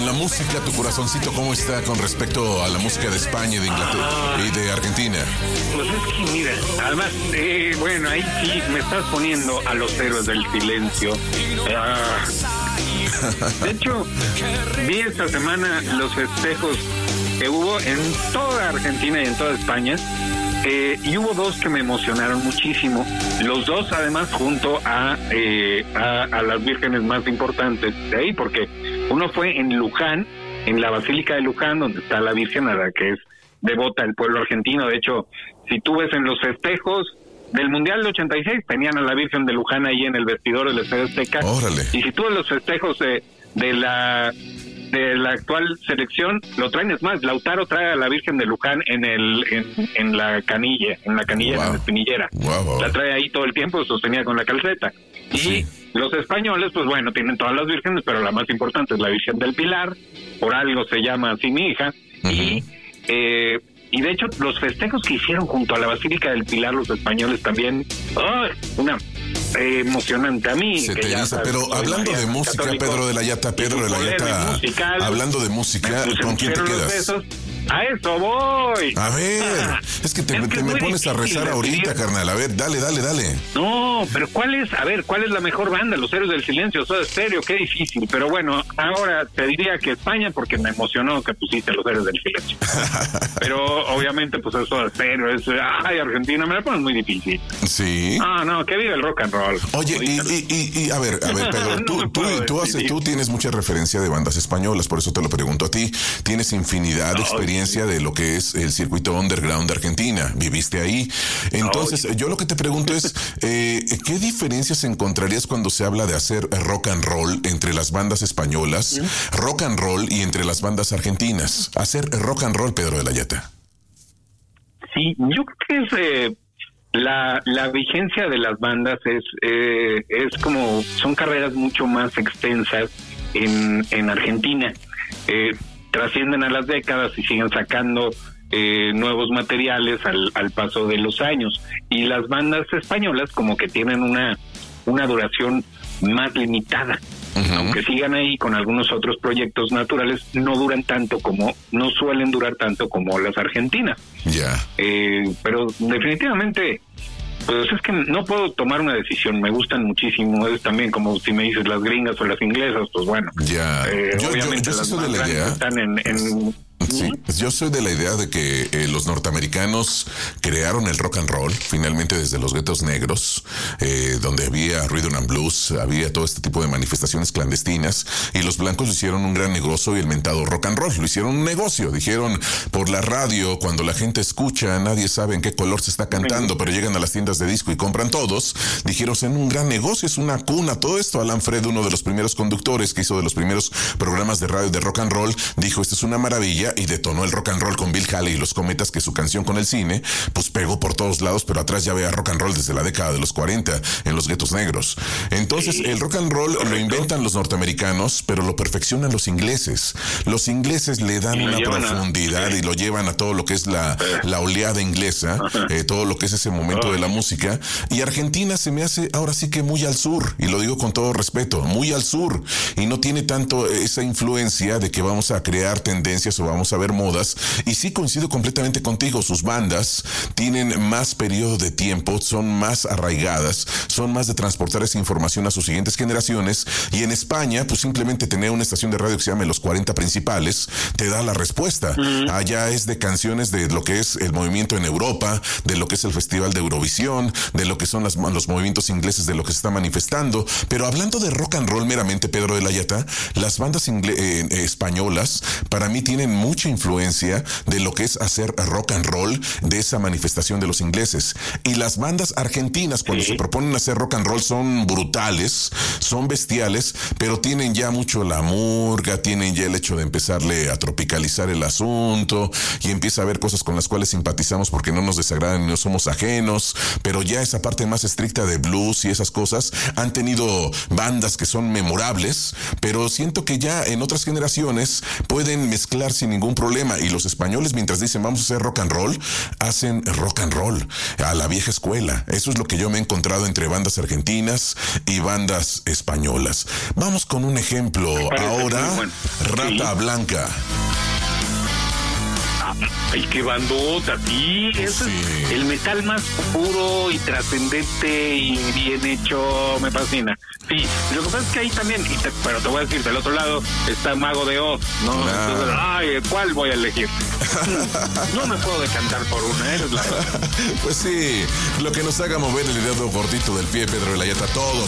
la música, tu corazoncito, ¿cómo está con respecto a la música de España, de Inglaterra y de Argentina? Pues es que mira, además, bueno, ahí sí me estás poniendo a los héroes del silencio. De hecho, vi esta semana los festejos que hubo en toda Argentina y en toda España. Y hubo dos que me emocionaron muchísimo. Los dos, además, junto a las vírgenes más importantes de ahí, porque uno fue en Luján, en la Basílica de Luján, donde está la Virgen a la que es devota el pueblo argentino. De hecho, si tú ves en los festejos del Mundial de 86, tenían a la Virgen de Luján ahí en el vestidor del Estadio Azteca. ¡Órale! Y si tú ves los festejos de la actual selección, lo traen. Es más, Lautaro trae a la Virgen de Luján en la canilla, en la espinillera. Wow. La trae ahí todo el tiempo, sostenida con la calceta. Y sí, los españoles, pues bueno, tienen todas las vírgenes, pero la más importante es la Virgen del Pilar, por algo se llama así mi hija. Uh-huh. Y de hecho, los festejos que hicieron junto a la Basílica del Pilar los españoles también, emocionante a mí. Se te sabes, pero hablando de música, Pedro de la Yata, hablando de música, ¿con quién te quedas? A eso voy. A ver, es que me pones a rezar ahorita, carnal. A ver, dale. No, pero ¿cuál es la mejor banda? Los Héroes del Silencio, Soda Stereo, qué difícil. Pero bueno, ahora te diría que España, porque me emocionó que pusiste Los Héroes del Silencio. Pero obviamente, pues es Soda Stereo, Argentina, me la pones muy difícil. Sí. No, que vive el rock and roll. Oye, y a ver, Pedro, tú tienes mucha referencia de bandas españolas, por eso te lo pregunto a ti. Tienes infinidad de experiencia de lo que es el circuito underground de Argentina, viviste ahí. Entonces, yo lo que te pregunto es, ¿qué diferencias encontrarías cuando se habla de hacer rock and roll entre las bandas españolas, rock and roll y entre las bandas argentinas? Hacer rock and roll, Pedro de la Yata. Sí, yo creo que es la vigencia de las bandas es como, son carreras mucho más extensas en Argentina. Trascienden a las décadas y siguen sacando nuevos materiales al paso de los años. Y las bandas españolas como que tienen una duración más limitada. Uh-huh. Aunque sigan ahí con algunos otros proyectos naturales, no suelen durar tanto como las argentinas. Ya. Pero definitivamente, pues es que no puedo tomar una decisión, me gustan muchísimo. Es también como si me dices las gringas o las inglesas, pues bueno. Ya. Obviamente yo las soy más de la grandes idea. Están en Sí, yo soy de la idea de que los norteamericanos crearon el rock and roll, finalmente desde los guetos negros, donde había rhythm and blues, había todo este tipo de manifestaciones clandestinas, y los blancos lo hicieron un gran negocio y el mentado rock and roll, lo hicieron un negocio. Dijeron por la radio, cuando la gente escucha, nadie sabe en qué color se está cantando, pero llegan a las tiendas de disco y compran todos. Dijeron, es un gran negocio, es una cuna, todo esto. Alan Freed, uno de los primeros conductores que hizo de los primeros programas de radio de rock and roll, dijo, esto es una maravilla, y detonó el rock and roll con Bill Haley y los Cometas, que su canción con el cine, pues pegó por todos lados, pero atrás ya había rock and roll desde la década de los 40 en los guetos negros. Entonces, el rock and roll lo inventan los norteamericanos, pero lo perfeccionan los ingleses. Los ingleses le dan una profundidad y lo llevan a todo lo que es la oleada inglesa, todo lo que es ese momento de la música. Y Argentina se me hace ahora sí que muy al sur, y lo digo con todo respeto, muy al sur, y no tiene tanto esa influencia de que vamos a crear tendencias o vamos a ver modas. Y sí coincido completamente contigo, sus bandas tienen más periodo de tiempo, son más arraigadas, son más de transportar esa información a sus siguientes generaciones. Y en España, pues simplemente tener una estación de radio que se llame Los 40 Principales te da la respuesta. Allá es de canciones de lo que es el movimiento en Europa, de lo que es el Festival de Eurovisión, de lo que son los movimientos ingleses, de lo que se está manifestando. Pero hablando de rock and roll meramente, Pedro de la Yata, las bandas españolas para mí tienen mucha influencia de lo que es hacer rock and roll, de esa manifestación de los ingleses. Y las bandas argentinas, cuando se proponen hacer rock and roll, son brutales, son bestiales, pero tienen ya mucho la murga, tienen ya el hecho de empezarle a tropicalizar el asunto, y empieza a haber cosas con las cuales simpatizamos porque no nos desagradan y no somos ajenos, pero ya esa parte más estricta de blues y esas cosas han tenido bandas que son memorables, pero siento que ya en otras generaciones pueden mezclar sin ningún un problema. Y los españoles, mientras dicen vamos a hacer rock and roll, hacen rock and roll a la vieja escuela. Eso es lo que yo me he encontrado entre bandas argentinas y bandas españolas. Vamos con un ejemplo ahora. Bueno. Rata Blanca. Ay, qué bandota, sí, eso sí. Es el metal más puro y trascendente y bien hecho, me fascina. Sí, lo que pasa es que ahí también, pero te voy a decir, del otro lado está Mago de Oz, ¿no? Entonces, ay, ¿cuál voy a elegir? No me puedo decantar por una, eres la verdad. Pues sí, lo que nos haga mover el dedo gordito del pie, Pedro Elayeta, todo